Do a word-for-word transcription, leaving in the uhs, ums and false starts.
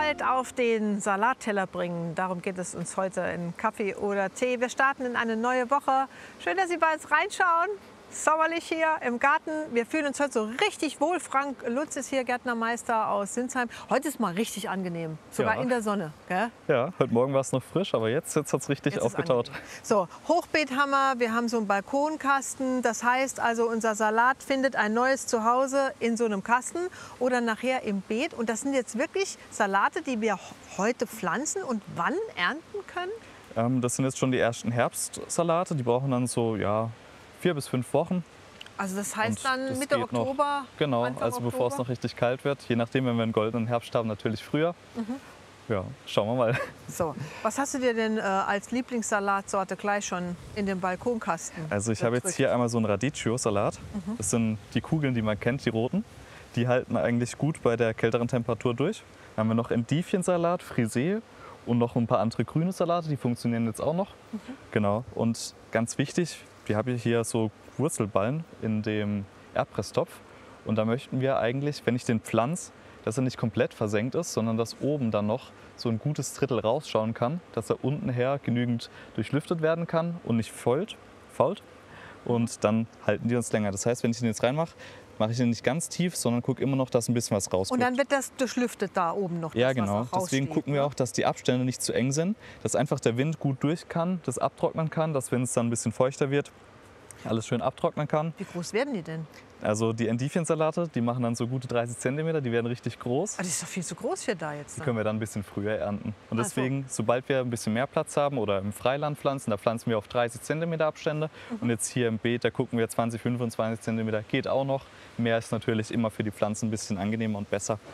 Vielfalt auf den Salatteller bringen. Darum geht es uns heute in Kaffee oder Tee. Wir starten in eine neue Woche. Schön, dass Sie bei uns reinschauen. Sommerlich hier im Garten. Wir fühlen uns heute so richtig wohl. Frank Lutz ist hier, Gärtnermeister aus Sinsheim. Heute ist mal richtig angenehm, sogar Ja. in der Sonne. Gell? Ja, heute Morgen war es noch frisch, aber jetzt, jetzt hat es richtig Jetzt ist aufgetaut. angenehm. So, Hochbeet haben wir, wir haben so einen Balkonkasten. Das heißt also, unser Salat findet ein neues Zuhause in so einem Kasten oder nachher im Beet. Und das sind jetzt wirklich Salate, die wir heute pflanzen und wann ernten können? Ähm, das sind jetzt schon die ersten Herbstsalate. Die brauchen dann so ja, vier bis fünf Wochen. Also das heißt Und dann das Mitte geht noch- Oktober? Genau, Anfang also bevor es Oktober? noch richtig kalt wird. Je nachdem, wenn wir einen goldenen Herbst haben, natürlich früher. Mhm. Ja, schauen wir mal. So, was hast du dir denn äh, als Lieblingssalatsorte gleich schon in den Balkonkasten? Also ich habe jetzt gedrückt? hier einmal so einen Radicchio-Salat. Mhm. Das sind die Kugeln, die man kennt, die roten. Die halten eigentlich gut bei der kälteren Temperatur durch. Dann haben wir noch Endiviensalat, Frisee und noch ein paar andere grüne Salate, die funktionieren jetzt auch noch. Mhm. Genau. Und ganz wichtig, wir haben hier so Wurzelballen in dem Erdpresstopf. Und da möchten wir eigentlich, wenn ich den pflanze, dass er nicht komplett versenkt ist, sondern dass oben dann noch so ein gutes Drittel rausschauen kann, dass er unten her genügend durchlüftet werden kann und nicht fault. fault. Und dann halten die uns länger. Das heißt, wenn ich den jetzt reinmache, mache ich den nicht ganz tief, sondern gucke immer noch, dass ein bisschen was rauskommt. Und dann wird das durchlüftet da oben noch. Ja, das, was genau. auch Deswegen raussteht, gucken wir ne? auch, dass die Abstände nicht zu eng sind, dass einfach der Wind gut durch kann, das abtrocknen kann, dass wenn es dann ein bisschen feuchter wird, alles schön abtrocknen kann. Wie groß werden die denn? Also die Endiviensalate, die machen dann so gute dreißig Zentimeter, die werden richtig groß. Ah, das ist doch viel zu groß für da jetzt. Die Ne? können wir dann ein bisschen früher ernten. Und Ach so. deswegen, sobald wir ein bisschen mehr Platz haben oder im Freiland pflanzen, da pflanzen wir auf dreißig Zentimeter Abstände. Mhm. Und jetzt hier im Beet, da gucken wir zwanzig, fünfundzwanzig Zentimeter, geht auch noch. Mehr ist natürlich immer für die Pflanzen ein bisschen angenehmer und besser.